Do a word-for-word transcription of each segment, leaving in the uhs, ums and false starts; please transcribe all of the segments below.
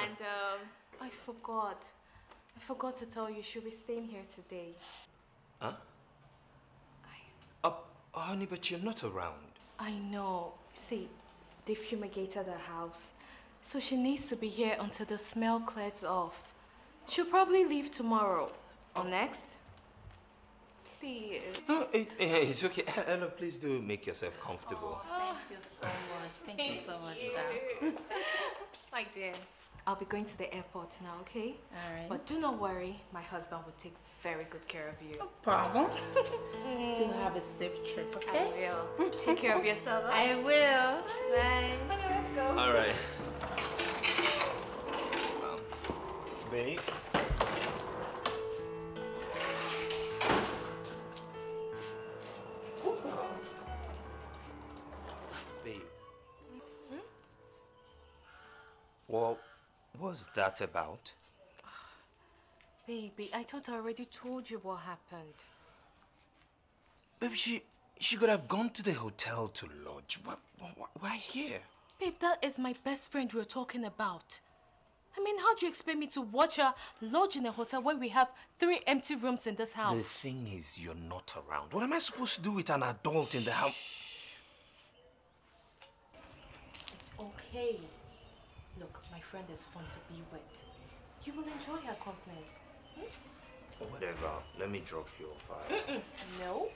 And um, I forgot. I forgot to tell you, she'll be staying here today. Huh? I... Oh, honey, but you're not around. I know. See, they fumigated the house. So she needs to be here until the smell clears off. She'll probably leave tomorrow. Or next. Please. No, it, it's okay. Ella, please do make yourself comfortable. Oh, thank you so much. Thank, thank you so much, sir. My dear, I'll be going to the airport now, okay? All right. But do not worry, my husband will take very good care of you. No problem. Do have a safe trip, okay? I will. Take care of yourself. Huh? I will. Bye. Okay, let's go. All right. Um, babe. Babe. Hmm? What was that about? Baby, I thought I already told you what happened. Babe, she, she could have gone to the hotel to lodge. Why, why, why here? Babe, that is my best friend we were talking about. I mean, how do you expect me to watch her lodge in a hotel when we have three empty rooms in this house? The thing is, you're not around. What am I supposed to do with an adult in the house? It's okay. Look, my friend is fun to be with. You will enjoy her company. Hmm? Whatever. Let me drop you off. Mm-mm. No.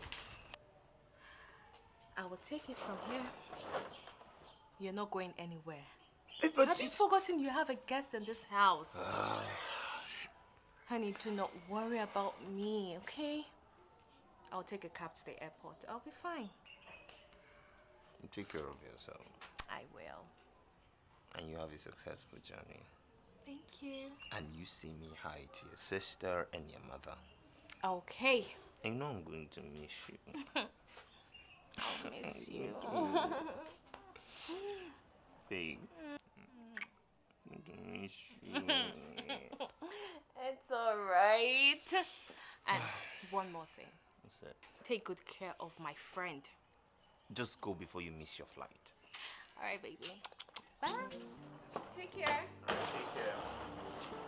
I will take it from here. You're not going anywhere. Hey, but have you forgotten you have a guest in this house? Uh... Honey, do not worry about me, okay? I'll take a cab to the airport. I'll be fine. Take care of yourself. I will. And you have a successful journey. Thank you. And you see me hi to your sister and your mother. Okay. I know I'm going to miss you. I'll miss you. Babe. I'm going to miss you. It's alright. And one more thing. What's that? Take good care of my friend. Just go before you miss your flight. Alright, baby. Bye. Take care. Take care.